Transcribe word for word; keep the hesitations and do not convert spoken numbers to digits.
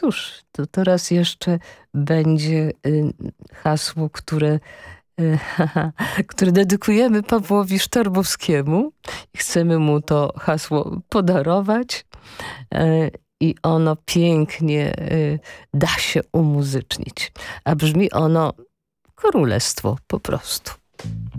cóż, to teraz jeszcze będzie y, hasło, które, y, które dedykujemy Pawłowi Sztarbowskiemu. Chcemy mu to hasło podarować. Y, I ono pięknie y, da się umuzycznić. A brzmi ono królestwo po prostu.